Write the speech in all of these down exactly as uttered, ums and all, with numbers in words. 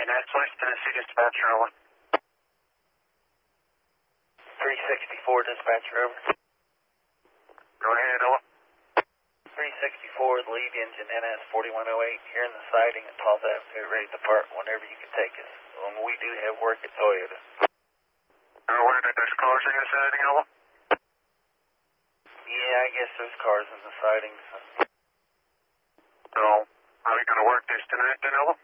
And that's West Tennessee dispatcher, over. three sixty-four dispatcher, over. Go ahead, over. three sixty-four, lead engine N S forty-one oh eight, here in the siding at twelfth Avenue, ready to depart whenever you can take us. Um, we do have work at Toyota. Are aware that there's cars in the siding, over? Yeah, I guess there's cars in the siding. So. So, are we going to work this tonight then, over?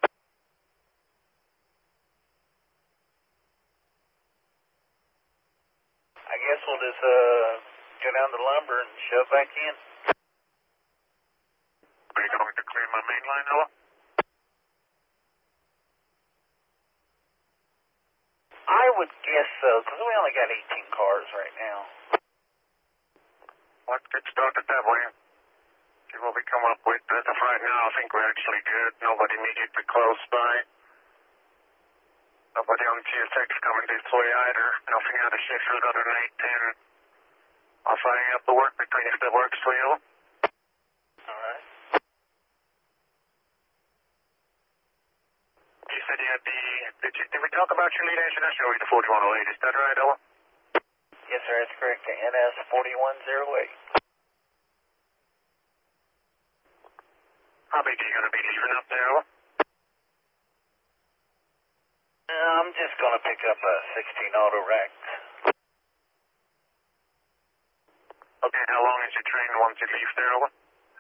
I guess we'll just uh, go down to lumber and shove back in. Are you going to clear my main line, over? I would guess so, because we only got eighteen cars right now. Let's get started that way. See what we come up with. As of right now, I think we're actually good. Nobody immediately close by. Nobody on T S X coming this way either. Nothing out of shift route other than eight ten. I'll fire up the work between if that works for you. Alright. You said you had the... Did, you, did we talk about your lead engine? I show you the forty-one oh eight. Is that right, Owen? Yes, sir, that's correct. The N S forty-one oh eight. How big are you going to be leaving up there, Owen? I'm just going to pick up a sixteen auto rack. Okay, how long is your train once you leave there, Owen?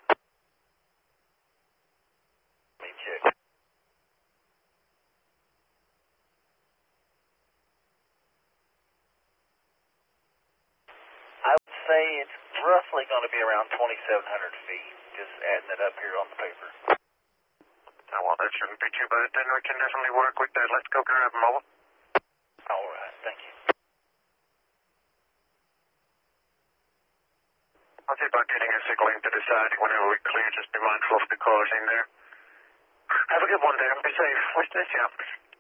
Let me check. I would say it's roughly going to be around twenty-seven hundred feet, just adding it up here on the paper. Oh, well, that shouldn't be too bad. Then we can definitely work with that. Let's go grab them, Owen. All right, thank you. I'll see about getting a signal into the side whenever we clear. Just be mindful of the cars in there. Have a good one, Dan. Be safe. What's this, yeah?